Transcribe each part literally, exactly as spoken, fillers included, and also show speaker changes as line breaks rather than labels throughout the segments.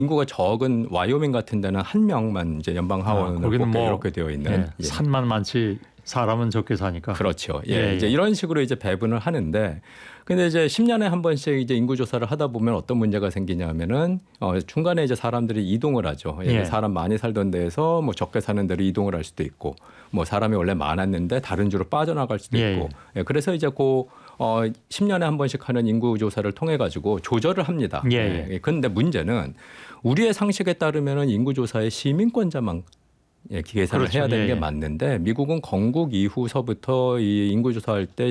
인구가 적은 와이오밍 같은 데는 한 명만 이제 연방 하원을
아, 거기는
뽑게
뭐
이렇게 되어 있는
예,
예.
산만 많지 사람은 적게 사니까.
그렇죠. 예,
예,
이제
예.
이런 식으로 이제 배분을 하는데, 근데 이제 십 년에 한 번씩 이제 인구 조사를 하다 보면 어떤 문제가 생기냐면은 어, 중간에 이제 사람들이 이동을 하죠. 예,
예.
사람 많이 살던 데에서 뭐 적게 사는 데로 이동을 할 수도 있고, 뭐 사람이 원래 많았는데 다른 주로 빠져나갈 수도
예,
있고, 예, 그래서 이제 그 어, 십 년에 한 번씩 하는 인구 조사를 통해 가지고 조절을 합니다.
예, 예.
예, 그런데 문제는 우리의 상식에 따르면은 인구 조사에 시민권자만 예, 계산을
그렇죠.
해야 되는
예,
게
예.
맞는데 미국은 건국 이후서부터 이 인구 조사할 때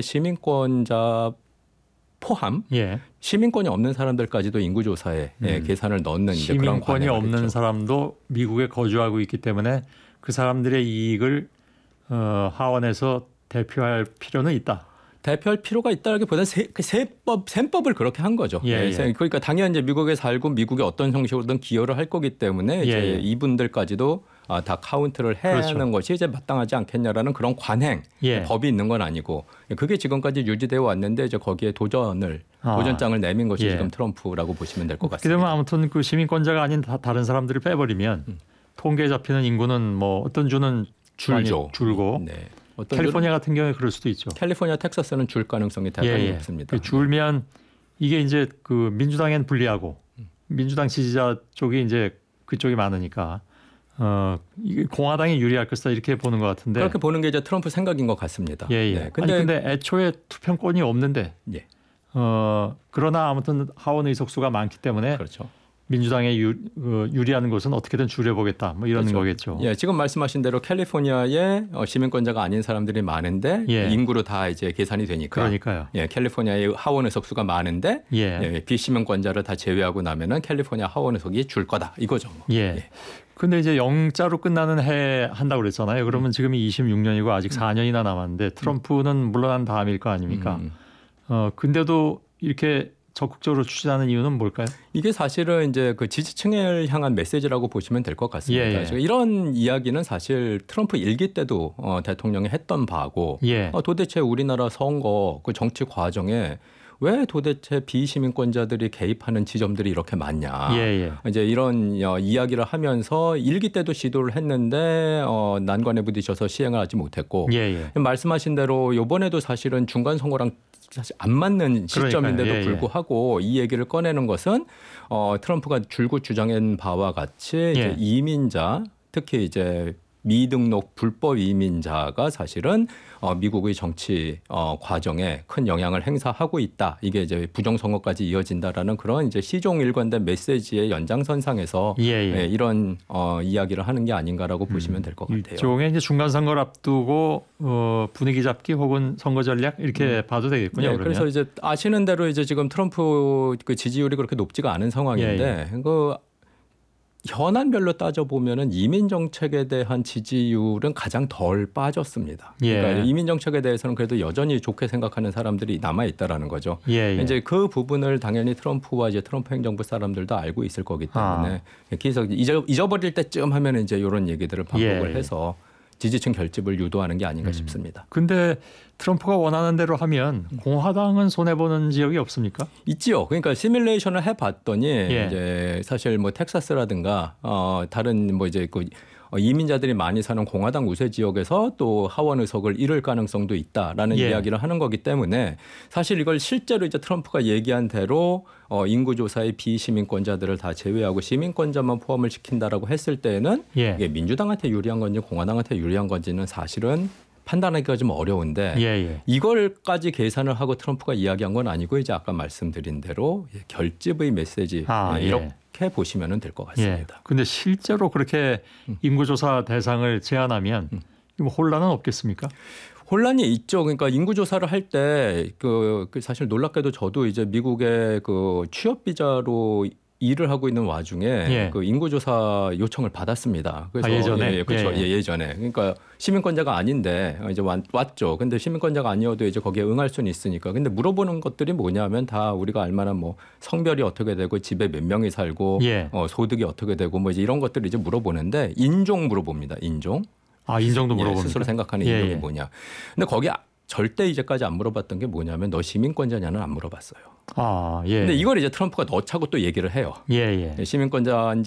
시민권자 포함
예.
시민권이 없는 사람들까지도 인구 조사에 예,
음.
계산을 넣는 이제 그런
시민권이
관행을
없는
했죠.
사람도 미국에 거주하고 있기 때문에 그 사람들의 이익을 어, 하원에서 대표할 필요는 있다.
대표할 필요가 있다기보다는 세, 그 세법, 셈법을 그렇게 한 거죠.
예,
예,
예.
그러니까 당연히 이제 미국에 살고 미국의 어떤 형식으로든 기여를 할 거기 때문에 이제
예, 예.
이분들까지도 아, 다 카운트를 해야
그렇죠.
하는 것이 이제 마땅하지 않겠냐라는 그런 관행,
예.
법이 있는 건 아니고 그게 지금까지 유지되어 왔는데 이제 거기에 도전을
아.
도전장을 내민 것이
예.
지금 트럼프라고 보시면 될 것
그렇게 되면
같습니다.
아무튼 그 시민권자가 아닌 다, 다른 사람들을 빼버리면
음.
통계에 잡히는 인구는 뭐 어떤 주는
줄죠.
많이 줄고
네. 어떤
캘리포니아 같은 경우에 그럴 수도 있죠.
캘리포니아, 텍사스는 줄 가능성이 대단히
예, 예.
높습니다.
그 줄면 이게 이제 그 민주당엔 불리하고 민주당 지지자 쪽이 이제 그쪽이 많으니까 어 이게 공화당이 유리할 것이다 이렇게 보는 것 같은데.
그렇게 보는 게 이제 트럼프 생각인 것 같습니다.
예, 예.
네.
아니
근데,
근데 애초에 투표권이 없는데.
예.
어 그러나 아무튼 하원 의석수가 많기 때문에
그렇죠.
민주당에 유, 어, 유리한 곳은 어떻게든 줄여보겠다 뭐 이런
그렇죠.
거겠죠.
예, 지금 말씀하신 대로 캘리포니아에 어, 시민권자가 아닌 사람들이 많은데
예.
인구로 다 이제 계산이 되니까.
그러니까요.
예, 캘리포니아의 하원 의석수가 많은데
예.
예, 비시민권자를 다 제외하고 나면은 캘리포니아 하원 의석이 줄 거다 이거죠. 뭐.
예.
예.
근데 이제 영자로 끝나는 해 한다고 그랬잖아요. 그러면
음.
지금이 이십육 년이고 아직 사 년이나 남았는데 트럼프는 물러난 다음일 거 아닙니까?
음.
어 근데도 이렇게 적극적으로 추진하는 이유는 뭘까요?
이게 사실은 이제 그 지지층을 향한 메시지라고 보시면 될 것 같습니다.
예, 예.
지금 이런 이야기는 사실 트럼프 일기 때도 어, 대통령이 했던 바고
예.
어, 도대체 우리나라 선거 그 정치 과정에 왜 도대체 비시민권자들이 개입하는 지점들이 이렇게 많냐.
예, 예.
이제 이런 어, 이야기를 하면서 일기 때도 시도를 했는데 어, 난관에 부딪혀서 시행을 하지 못했고
예, 예.
말씀하신 대로 이번에도 사실은 중간 선거랑 사실 안 맞는 시점인데도
예, 예.
불구하고 이 얘기를 꺼내는 것은 어, 트럼프가 줄곧 주장한 바와 같이 이제
예.
이민자 특히 이제 미등록 불법 이민자가 사실은 어, 미국의 정치 어, 과정에 큰 영향을 행사하고 있다. 이게 이제 부정선거까지 이어진다라는 그런 이제 시종일관된 메시지의 연장선상에서
예, 예.
예, 이런 어, 이야기를 하는 게 아닌가라고 보시면 될 것 같아요.
일종의 이제 중간 선거를 앞두고 어, 분위기 잡기 혹은 선거 전략 이렇게
음.
봐도 되겠군요.
네,
그러면.
그래서 이제 아시는 대로 이제 지금 트럼프 그 지지율이 그렇게 높지가 않은 상황인데
예,
그 현안별로 따져 보면은 이민 정책에 대한 지지율은 가장 덜 빠졌습니다.
예.
그러니까 이민 정책에 대해서는 그래도 여전히 좋게 생각하는 사람들이 남아 있다라는 거죠.
예, 예.
이제 그 부분을 당연히 트럼프와 이제 트럼프 행정부 사람들도 알고 있을 거기 때문에
아.
그래서 잊어, 잊어버릴 때쯤 하면 이제 이런 얘기들을 반복을
예.
해서 지지층 결집을 유도하는 게 아닌가 싶습니다.
근데 트럼프가 원하는 대로 하면 공화당은 손해 보는 지역이 없습니까?
있지요. 그러니까 시뮬레이션을 해봤더니
예.
이제 사실 뭐 텍사스라든가 어 다른 뭐 이제 그 어, 이민자들이 많이 사는 공화당 우세 지역에서 또 하원 의석을 잃을 가능성도 있다라는
예.
이야기를 하는 거기 때문에 사실 이걸 실제로 이제 트럼프가 얘기한 대로 어, 인구 조사의 비시민권자들을 다 제외하고 시민권자만 포함을 시킨다라고 했을 때는
예.
이게 민주당한테 유리한 건지 공화당한테 유리한 건지는 사실은 판단하기가 좀 어려운데
예, 예.
이걸까지 계산을 하고 트럼프가 이야기한 건 아니고 이제 아까 말씀드린 대로 결집의 메시지
아,
네,
예.
이렇게 보시면 될 것
예.
같습니다.
근데 실제로 그렇게
음.
인구조사 대상을 제한하면
음.
뭐 혼란은 없겠습니까?
혼란이 있죠. 그러니까 인구 조사를 할 때 그 사실 놀랍게도 저도 이제 미국의 그 취업 비자로 일을 하고 있는 와중에
예.
그 인구조사 요청을 받았습니다. 그래서
아, 예전에?
예, 예, 그렇죠.
예, 예.
예, 예전에. 그러니까 시민권자가 아닌데 이제 왔, 왔죠. 근데 시민권자가 아니어도 이제 거기에 응할 수는 있으니까. 근데 물어보는 것들이 뭐냐면 다 우리가 알만한 뭐 성별이 어떻게 되고 집에 몇 명이 살고
예.
어, 소득이 어떻게 되고 뭐 이제 이런 것들을 이제 물어보는데 인종 물어봅니다. 인종.
아, 인종도
예,
물어봅니까?
스스로 생각하는
예,
인종이
예.
뭐냐. 근데 거기 절대 이제까지 안 물어봤던 게 뭐냐면 너 시민권자냐는 안 물어봤어요.
아, 예.
근데 이걸 이제 트럼프가 넣자고 또 얘기를 해요.
예, 예.
시민권자인지